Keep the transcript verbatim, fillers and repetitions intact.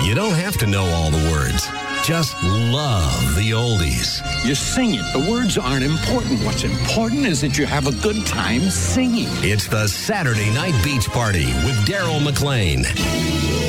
You don't have to know all the words. Just love the oldies. You sing it. The words aren't important. What's important is that you have a good time singing. It's the Saturday Night Beach Party with Daryl McLean.